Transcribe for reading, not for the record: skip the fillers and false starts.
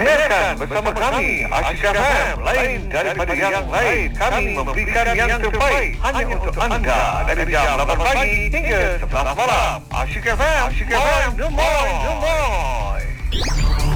Dengarkan bersama kami Asyik FM. Lain daripada yang lain, kami memberikan yang terbaik hanya untuk anda dari jam 8 pagi hingga 11 malam. Asyik FM, Asyik FM, Gemoy, Gemoy.